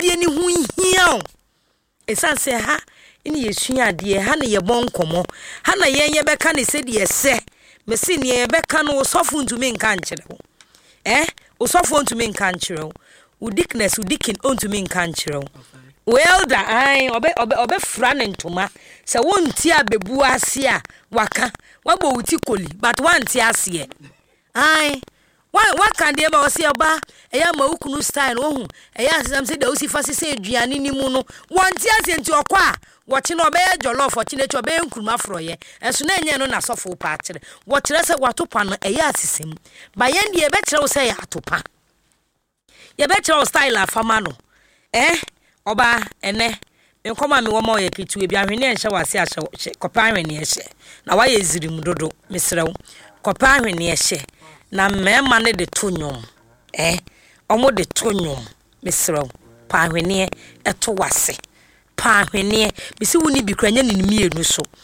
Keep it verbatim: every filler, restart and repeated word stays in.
de ni hu hia o esan se ha ini yesua ade ha na ye bon komo ha na yen ye beka ne se de se me se ne ye beka no sofo ntumi nka nkyere wo eh osofo ntumi nka nkyere wo udikness udikin ntumi nka nkyere wo well da ai obe obe obe fra ne ntoma se wonti abebu ase a waka wabo wuti koli but wanti ase ai Why what can they about say ba eya ma ukunu style ohun eya asem say da osi fa se aduane ni mu no wonti ase nti okwa wochi no be jollof ochi ne cho be nkuruma froye enso na enye no na sofo pa akire wo kire se watopa no eya asesem ba yen de be kire wo se ya atopa ye be kire wo style afama no eh oba ene me koma me wo ma ye kitu ebi ahwene enhye wase ahye kopa ahwene ehye na wa ye zirim dodo mesrew kopa ahwene ehye na mema ne de tonyom eh omo de tonyom mesrew pa ahwene eto wase pa ahwene bisi woni bi kranya ne mienu so